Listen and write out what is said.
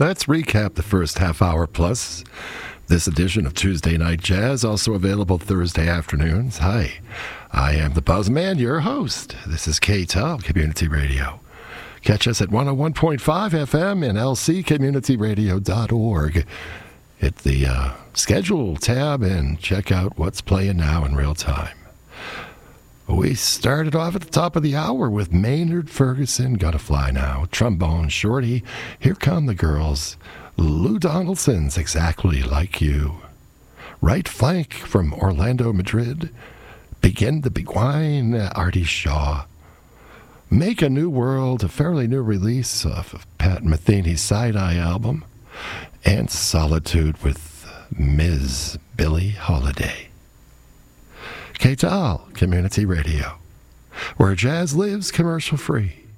Let's recap the first half hour plus. This edition of Tuesday Night Jazz, also available Thursday afternoons. Hi, I am the Buzzman, your host. This is KTAL Community Radio. Catch us at 101.5 FM and lccommunityradio.org. Hit the schedule tab and check out what's playing now in real time. We started off at the top of the hour with Maynard Ferguson, Gotta Fly Now, Trombone Shorty, Here Come the Girls, Lou Donaldson's Exactly Like You, Right Flank from Orlando, Madrid, Begin the Big Wine, Artie Shaw, Make a New World, a fairly new release of Pat Metheny's Side-Eye album, and Solitude with Ms. Billie Holiday. KTAL Community Radio, where jazz lives commercial-free.